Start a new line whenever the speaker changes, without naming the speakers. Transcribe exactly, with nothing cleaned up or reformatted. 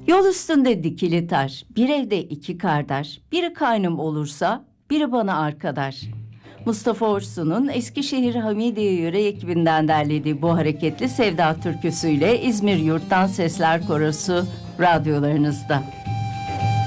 Yol üstünde dikili taş, bir evde iki kardeş, biri kaynım olursa biri bana arkadaş. Mustafa Orsun'un Eskişehir Hamidiye Yöre ekibinden derlediği bu hareketli sevda türküsüyle İzmir Yurttan Sesler Korosu radyolarınızda.